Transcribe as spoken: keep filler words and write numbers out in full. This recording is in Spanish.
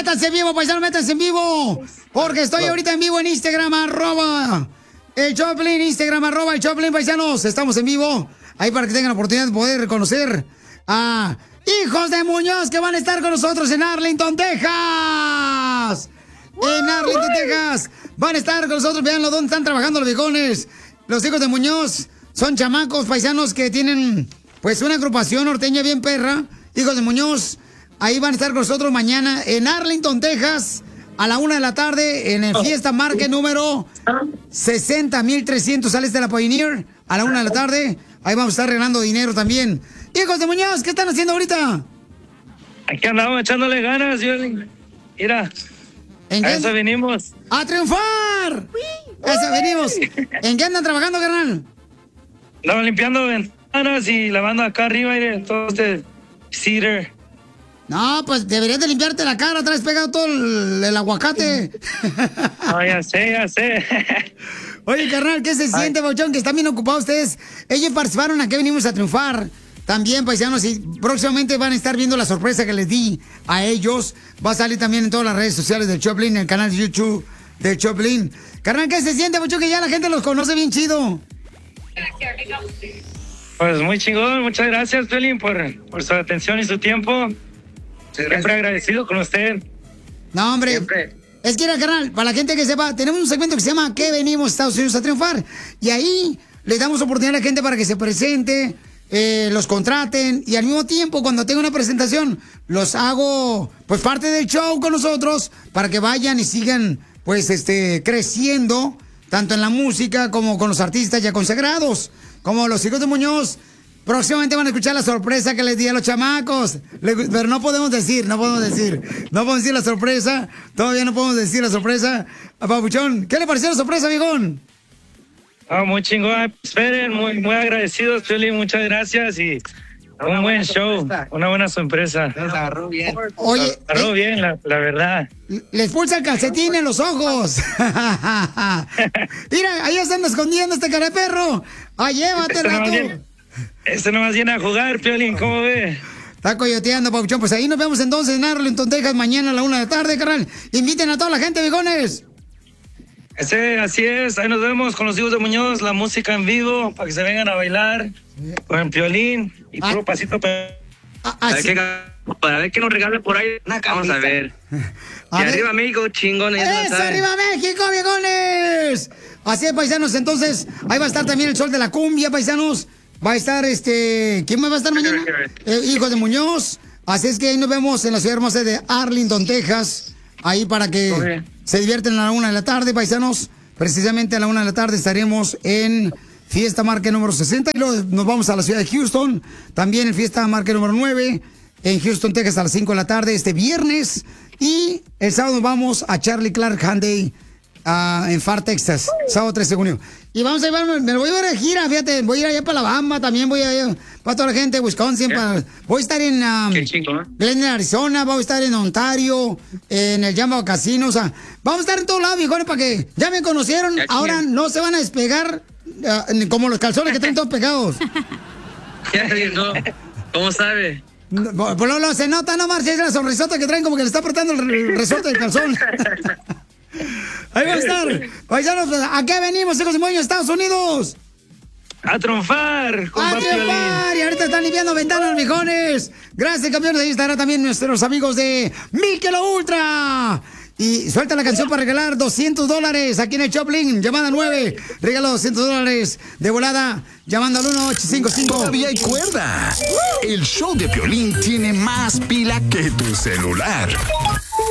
métanse en vivo, paisanos, métanse en vivo. Porque estoy ahorita en vivo en Instagram, arroba el Choplin, Instagram, arroba el Choplin, paisanos. Estamos en vivo. Ahí para que tengan la oportunidad de poder reconocer a Hijos de Muñoz que van a estar con nosotros en Arlington, Texas. En Arlington, Texas. Van a estar con nosotros. Veanlo dónde están trabajando los viejones. Los Hijos de Muñoz son chamacos paisanos que tienen pues una agrupación norteña bien perra. Hijos de Muñoz. Ahí van a estar con nosotros mañana en Arlington, Texas. A la una de la tarde en el Fiesta Market número sesenta mil trescientos al este de la Pioneer. A la una de la tarde. Ahí vamos a estar regalando dinero también. Hijos de Muñoz, ¿qué están haciendo ahorita? Aquí andamos echándole ganas. Yo, mira, ¿En a qué? eso venimos. ¡A triunfar! A eso venimos. ¿En qué andan trabajando, carnal? Andamos limpiando ventanas y lavando acá arriba y todo este cedar. No, pues deberías de limpiarte la cara, traes pegado todo el, el aguacate. No, ya sé, ya sé. Oye, carnal, ¿qué se siente, Bauchón? Que están bien ocupados ustedes. Ellos participaron a que venimos a triunfar. También, paisanos, y próximamente van a estar viendo la sorpresa que les di a ellos. Va a salir también en todas las redes sociales del Choplin, en el canal de YouTube del Choplin. Carnal, ¿qué se siente, Bauchón? Que ya la gente los conoce bien chido. Pues muy chingón, muchas gracias, Pelín, por, por su atención y su tiempo. Siempre agradecido con usted. No, hombre. Siempre. Es que, era, carnal, para la gente que sepa, tenemos un segmento que se llama ¿Qué venimos a Estados Unidos a triunfar? Y ahí le damos oportunidad a la gente para que se presente, eh, los contraten y al mismo tiempo, cuando tenga una presentación, los hago pues parte del show con nosotros para que vayan y sigan pues este creciendo, tanto en la música como con los artistas ya consagrados, como los Hijos de Muñoz. Próximamente van a escuchar la sorpresa que les di a los chamacos. Le- pero no podemos decir, no podemos decir. No podemos decir la sorpresa. Todavía no podemos decir la sorpresa. A Papuchón, ¿qué le pareció la sorpresa, viejón? Ah, muy chingón. Esperen, muy, muy agradecidos, Pelín. Muchas gracias y un buen show. Una buena sorpresa. Nos agarró bien. Oye, Agarró bien, la, la verdad. les pulsa el calcetín en los ojos. Mira, ahí se anda escondiendo este cara de perro. Ah, llévatela Este nomás tú. viene, este nomás viene a jugar, Piolín, ¿cómo ve? Está coyoteando, Papuchón. Pues ahí nos vemos entonces en Arlington, Texas, mañana a la una de la tarde, carnal. Inviten a toda la gente, viejones. Ese, así es, ahí nos vemos con los Hijos de Muñoz, la música en vivo, para que se vengan a bailar con el Piolín y puro pasito para, Ah, para, así- que, para ver qué nos regale por ahí. Vamos a ver. A y ver. arriba México, chingones. ya ¡Es saben. arriba México, viejones! Así es, paisanos, entonces, ahí va a estar también el sol de la cumbia, paisanos. Va a estar, este, ¿quién más va a estar mañana? Eh, Hijo de Muñoz. Así es que ahí nos vemos en la ciudad hermosa de Arlington, Texas. Ahí para que Ok. se divierten a la una de la tarde, paisanos. Precisamente a la una de la tarde estaremos en Fiesta Marque número sesenta. Y luego nos vamos a la ciudad de Houston. También en Fiesta Marque número nueve. En Houston, Texas, a las cinco de la tarde este viernes. Y el sábado nos vamos a Charlie Clark Hyundai ah, en Far, Texas. Sábado trece de junio. Y vamos a llevar, me lo voy a llevar de gira, fíjate. Voy a ir allá para Alabama, también voy a ir para toda la gente de Wisconsin. Para, voy a estar en um, Qué chingón. Glendale, Arizona, voy a estar en Ontario, en el Jambo Casino. O sea, vamos a estar en todos lados, viejones, para que ya me conocieron. Ya, Ahora chingón. no se van a despegar ah, como los calzones que están todos pegados. No, ¿cómo sabe? No, Por lo, lo se nota, no marches, la sonrisota que traen como que le está apretando el, re- el resorte del calzón. Ahí va a estar. Paisanos, ¿a qué venimos, hijos de Muñoz, Estados Unidos? A triunfar, ¡A compa Piolín. triunfar! Y ahorita están limpiando ventanas, viejones. Gracias, campeones. Ahí estarán también nuestros amigos de Michelob Ultra. Y suelta la canción para regalar doscientos dólares aquí en el Choplin. Llamada nueve. Regalo doscientos dólares de volada. Llamando al uno ocho cinco cinco. Todavía hay cuerda. El show de Piolín tiene más pila que tu celular.